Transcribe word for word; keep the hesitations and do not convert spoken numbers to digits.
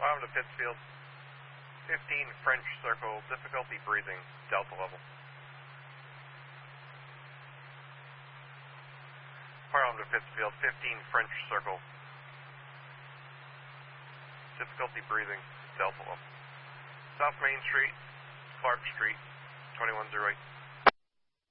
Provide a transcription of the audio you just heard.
Bottom to Pittsfield. fifteen French Circle, difficulty breathing, Delta level. Bottom to Pittsfield, fifteen French Circle. Difficulty breathing, Delta level. South Main Street, Clark Street, twenty-one oh eight.